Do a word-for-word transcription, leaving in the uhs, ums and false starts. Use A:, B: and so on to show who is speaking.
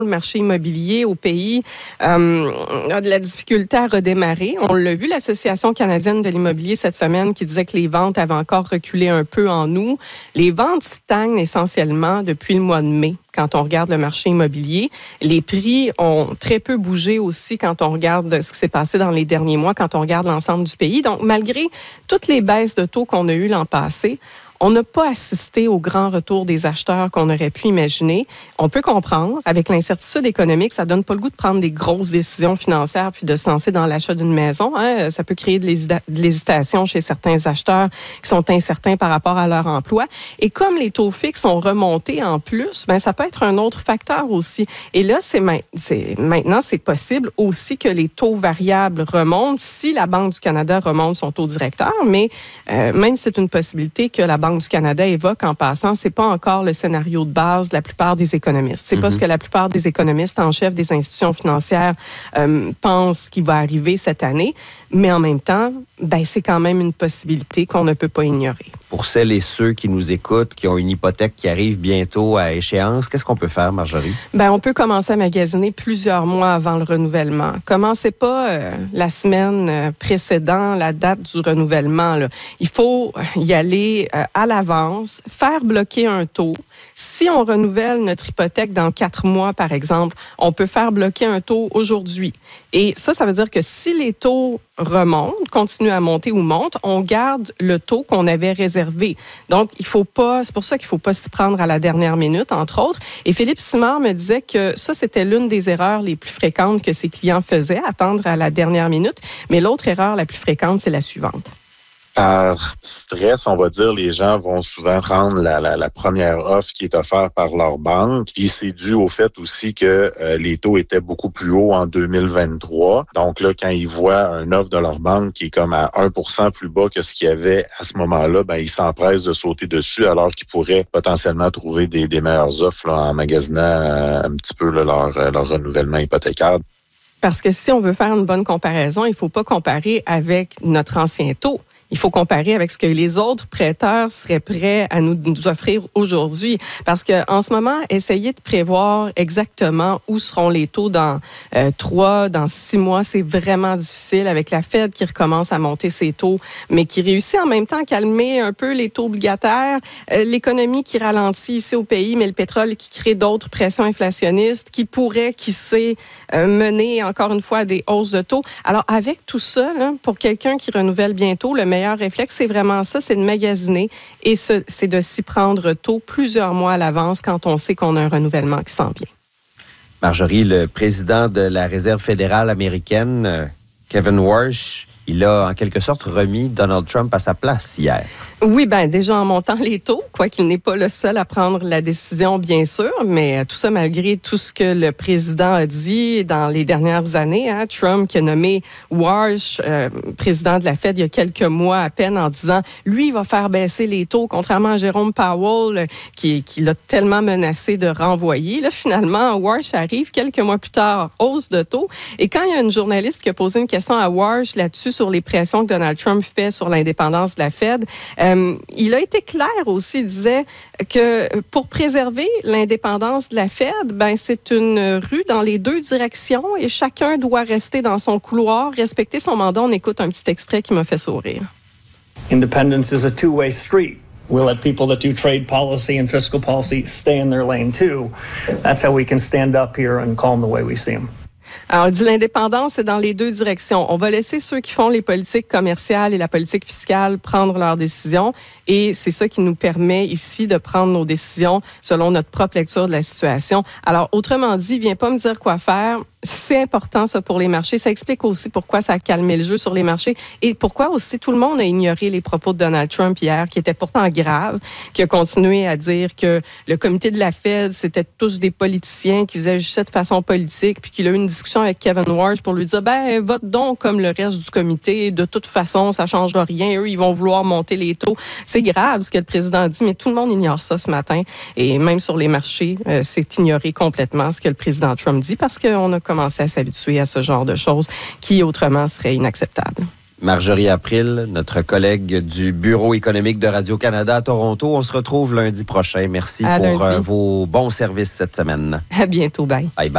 A: le marché immobilier au pays euh, a de la difficulté à redémarrer. On l'a vu, l'Association canadienne de l'immobilier cette semaine qui disait que les ventes avaient encore reculé un peu en août. Les ventes stagnent essentiellement depuis le mois de mai. Quand on regarde le marché immobilier, les prix ont très peu bougé aussi quand on regarde ce qui s'est passé dans les derniers mois, quand on regarde l'ensemble du pays. Donc, malgré toutes les baisses de taux qu'on a eues l'an passé, on n'a pas assisté au grand retour des acheteurs qu'on aurait pu imaginer. On peut comprendre, avec l'incertitude économique, ça donne pas le goût de prendre des grosses décisions financières puis de se lancer dans l'achat d'une maison. Hein. Ça peut créer de l'hésitation chez certains acheteurs qui sont incertains par rapport à leur emploi. Et comme les taux fixes ont remonté en plus, ben ça peut être un autre facteur aussi. Et là, c'est, ma- c'est maintenant, c'est possible aussi que les taux variables remontent si la Banque du Canada remonte son taux directeur. Mais euh, même si c'est une possibilité que la Banque du Canada évoque en passant, c'est pas encore le scénario de base de la plupart des économistes. C'est mm-hmm. pas ce que la plupart des économistes en chef des institutions financières euh, pensent qui va arriver cette année. Mais en même temps, ben, c'est quand même une possibilité qu'on ne peut pas ignorer.
B: Pour celles et ceux qui nous écoutent, qui ont une hypothèque qui arrive bientôt à échéance, qu'est-ce qu'on peut faire, Marjorie?
A: Ben, on peut commencer à magasiner plusieurs mois avant le renouvellement. Commencez pas euh, la semaine euh, précédant la date du renouvellement. Là. Il faut y aller euh, à l'avance, faire bloquer un taux. Si on renouvelle notre hypothèque dans quatre mois, par exemple, on peut faire bloquer un taux aujourd'hui. Et ça, ça veut dire que si les taux remontent, continuent à monter ou montent, on garde le taux qu'on avait réservé. Donc, il faut pas, c'est pour ça qu'il faut pas s'y prendre à la dernière minute, entre autres. Et Philippe Simard me disait que ça, c'était l'une des erreurs les plus fréquentes que ses clients faisaient, attendre à la dernière minute. Mais l'autre erreur la plus fréquente, c'est la suivante.
C: Par stress, on va dire, les gens vont souvent prendre la, la, la première offre qui est offerte par leur banque. Puis c'est dû au fait aussi que euh, les taux étaient beaucoup plus hauts en deux mille vingt-trois. Donc là, quand ils voient une offre de leur banque qui est comme à un pour cent plus bas que ce qu'il y avait à ce moment-là, ben ils s'empressent de sauter dessus alors qu'ils pourraient potentiellement trouver des, des meilleures offres là, en magasinant euh, un petit peu là, leur, leur renouvellement hypothécaire.
A: Parce que si on veut faire une bonne comparaison, il ne faut pas comparer avec notre ancien taux. Il faut comparer avec ce que les autres prêteurs seraient prêts à nous, nous offrir aujourd'hui. Parce que en ce moment, essayer de prévoir exactement où seront les taux dans euh, trois, dans six mois, c'est vraiment difficile avec la Fed qui recommence à monter ses taux, mais qui réussit en même temps à calmer un peu les taux obligataires, euh, l'économie qui ralentit ici au pays, mais le pétrole qui crée d'autres pressions inflationnistes qui pourraient, qui sait, euh, mener encore une fois à des hausses de taux. Alors avec tout ça, là, pour quelqu'un qui renouvelle bientôt, le meilleur Le meilleur réflexe, c'est vraiment ça, c'est de magasiner et ce, c'est de s'y prendre tôt, plusieurs mois à l'avance quand on sait qu'on a un renouvellement qui s'en vient.
B: Marjorie, le président de la Réserve fédérale américaine, Kevin Warsh, il a en quelque sorte remis Donald Trump à sa place hier.
A: Oui, bien déjà en montant les taux, quoiqu'il n'est pas le seul à prendre la décision, bien sûr, mais tout ça malgré tout ce que le président a dit dans les dernières années. Hein, Trump qui a nommé Warsh euh, président de la Fed il y a quelques mois à peine en disant, lui, il va faire baisser les taux, contrairement à Jérôme Powell qui, qui l'a tellement menacé de renvoyer. Là, finalement, Warsh arrive quelques mois plus tard, hausse de taux. Et quand il y a une journaliste qui a posé une question à Warsh là-dessus sur les pressions que Donald Trump fait sur l'indépendance de la Fed, euh, Euh, il a été clair aussi, il disait que pour préserver l'indépendance de la Fed, ben c'est une rue dans les deux directions et chacun doit rester dans son couloir, respecter son mandat. On écoute un petit extrait qui m'a fait sourire.
D: Independence is a two-way street. We'll let people that do trade policy and fiscal policy stay in their lane too. That's how we can stand up here and call them the way we see them.
A: Alors, il dit l'indépendance, c'est dans les deux directions. On va laisser ceux qui font les politiques commerciales et la politique fiscale prendre leurs décisions et c'est ça qui nous permet ici de prendre nos décisions selon notre propre lecture de la situation. Alors, autrement dit, viens pas me dire quoi faire. C'est important, ça, pour les marchés. Ça explique aussi pourquoi ça a calmé le jeu sur les marchés et pourquoi aussi tout le monde a ignoré les propos de Donald Trump hier, qui étaient pourtant graves, qui a continué à dire que le comité de la Fed, c'était tous des politiciens qui agissaient de façon politique, puis qu'il a eu une discussion avec Kevin Warsh pour lui dire, ben, vote donc comme le reste du comité. De toute façon, ça changera rien. Eux, ils vont vouloir monter les taux. C'est grave ce que le président dit, mais tout le monde ignore ça ce matin. Et même sur les marchés, euh, c'est ignoré complètement ce que le président Trump dit parce qu'on a commencer à s'habituer à ce genre de choses qui, autrement, seraient inacceptables.
B: Marjorie April, notre collègue du Bureau économique de Radio-Canada à Toronto. On se retrouve lundi prochain. Merci
A: à
B: pour
A: lundi.
B: Euh, vos bons services cette semaine.
A: À bientôt. Bye.
B: Bye bye.